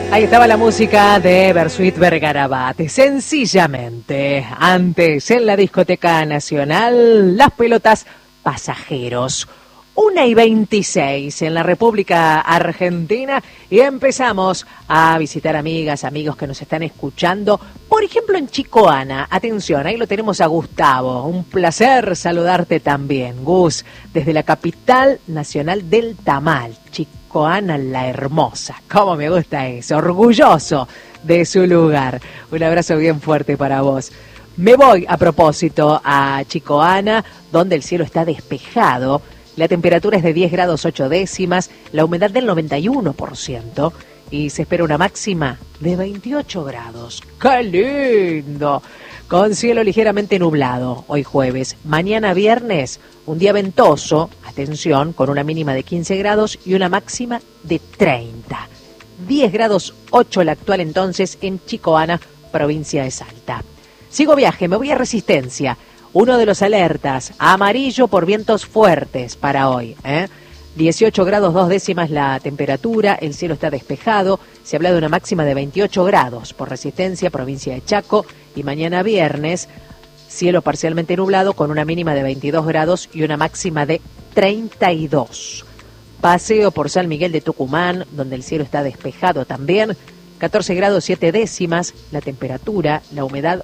Ahí estaba la música de Bersuit Vergarabat. Sencillamente, antes en la Discoteca Nacional, las pelotas Pasajeros. 1:26 en la República Argentina y empezamos a visitar amigas, amigos que nos están escuchando. Por ejemplo, en Chicoana. Atención, ahí lo tenemos a Gustavo. Un placer saludarte también, Gus, desde la capital nacional del tamal, Chicoana la Hermosa. Cómo me gusta eso, orgulloso de su lugar. Un abrazo bien fuerte para vos. Me voy a propósito a Chicoana, donde el cielo está despejado. La temperatura es de 10 grados 8 décimas, la humedad del 91% y se espera una máxima de 28 grados. ¡Qué lindo! Con cielo ligeramente nublado hoy jueves. Mañana viernes, un día ventoso, atención, con una mínima de 15 grados y una máxima de 30. 10 grados 8 la actual entonces en Chicoana, provincia de Salta. Sigo viaje, me voy a Resistencia. Uno de los alertas, amarillo por vientos fuertes para hoy. 18 grados 2 décimas la temperatura, el cielo está despejado, se habla de una máxima de 28 grados por Resistencia, provincia de Chaco, y mañana viernes, cielo parcialmente nublado con una mínima de 22 grados y una máxima de 32. Paseo por San Miguel de Tucumán, donde el cielo está despejado también, 14 grados 7 décimas la temperatura, la humedad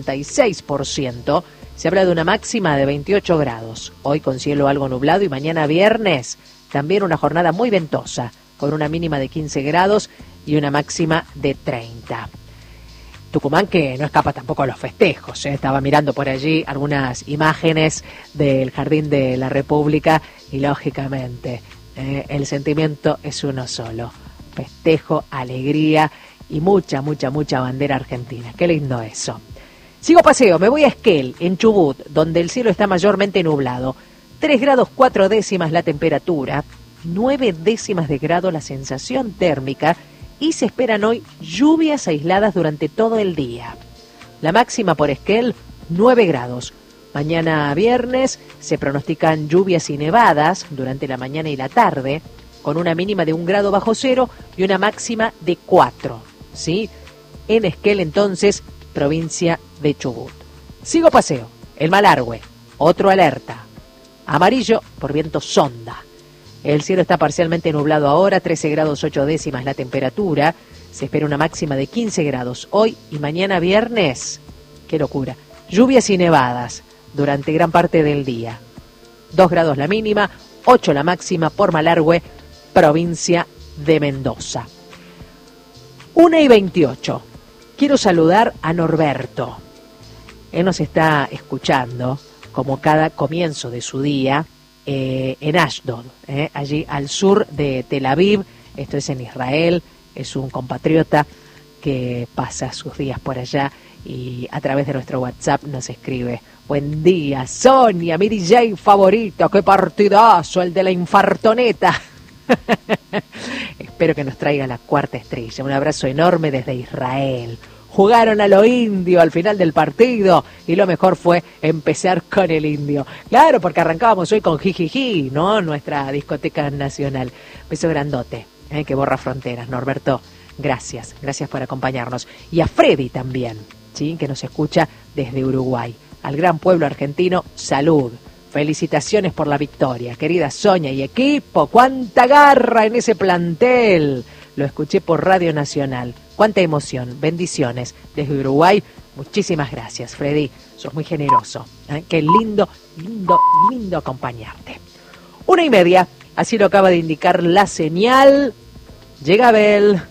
86%. Se habla de una máxima de 28 grados, hoy con cielo algo nublado y mañana viernes también una jornada muy ventosa, con una mínima de 15 grados y una máxima de 30. Tucumán que no escapa tampoco a los festejos, estaba mirando por allí algunas imágenes del Jardín de la República y lógicamente el sentimiento es uno solo, festejo, alegría y mucha bandera argentina, qué lindo eso. Sigo paseo, me voy a Esquel, en Chubut, donde el cielo está mayormente nublado. 3 grados 4 décimas la temperatura, 9 décimas de grado la sensación térmica y se esperan hoy lluvias aisladas durante todo el día. La máxima por Esquel, 9 grados. Mañana viernes se pronostican lluvias y nevadas durante la mañana y la tarde, con una mínima de 1 grado bajo cero y una máxima de 4. ¿Sí? En Esquel entonces, provincia de Chubut. Sigo paseo, el Malargüe, otro alerta, amarillo por viento sonda. El cielo está parcialmente nublado ahora, 13 grados 8 décimas la temperatura, se espera una máxima de 15 grados hoy y mañana viernes. ¡Qué locura! Lluvias y nevadas durante gran parte del día. 2 grados la mínima, 8 la máxima por Malargüe, provincia de Mendoza. 1:28. Quiero saludar a Norberto. Él nos está escuchando, como cada comienzo de su día, en Ashdod, allí al sur de Tel Aviv. Esto es en Israel. Es un compatriota que pasa sus días por allá y a través de nuestro WhatsApp nos escribe: buen día, Sonia, mi DJ favorito, qué partidazo, el de la infartoneta. Espero que nos traiga la 4ª estrella. Un abrazo enorme desde Israel. Jugaron a lo indio al final del partido y lo mejor fue empezar con el indio. Claro, porque arrancábamos hoy con Jijiji, ¿no? Nuestra discoteca nacional. Beso grandote, que borra fronteras. Norberto, gracias por acompañarnos. Y a Freddy también, ¿sí? Que nos escucha desde Uruguay. Al gran pueblo argentino, salud. Felicitaciones por la victoria, querida Sonia y equipo. ¡Cuánta garra en ese plantel! Lo escuché por Radio Nacional. ¡Cuánta emoción! Bendiciones desde Uruguay. Muchísimas gracias, Freddy. Sos muy generoso. Qué lindo acompañarte. 1:30. Así lo acaba de indicar la señal. Llega Abel.